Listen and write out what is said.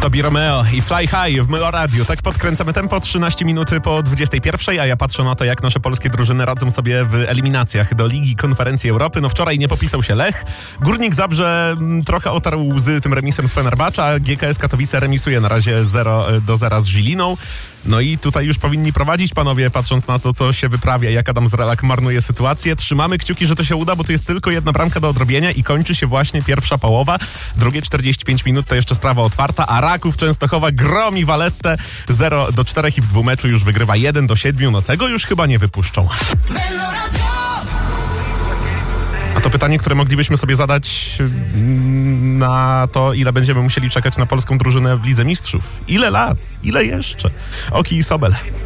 Tobi Romeo i Fly High w Melo Radio. Tak podkręcamy tempo, 13 minuty po 21, a ja patrzę na to, jak nasze polskie drużyny radzą sobie w eliminacjach do Ligi Konferencji Europy. No wczoraj nie popisał się Lech. Górnik Zabrze trochę otarł łzy tym remisem z Fenerbahce, a GKS Katowice remisuje na razie 0-0 z Žiliną. No i tutaj już powinni prowadzić panowie, patrząc na to, co się wyprawia, jak Adam Zrelak marnuje sytuację. Trzymamy kciuki, że to się uda, bo tu jest tylko jedna bramka do odrobienia i kończy się właśnie pierwsza połowa. Drugie 45 minut to jeszcze sprawa otwarta, a Raków Częstochowa gromi Valettę 0-4 i w dwumeczu już wygrywa 1-7. No tego już chyba nie wypuszczą. A to pytanie, które moglibyśmy sobie zadać na to, ile będziemy musieli czekać na polską drużynę w Lidze Mistrzów. Ile lat? Ile jeszcze? Oki i Sobel.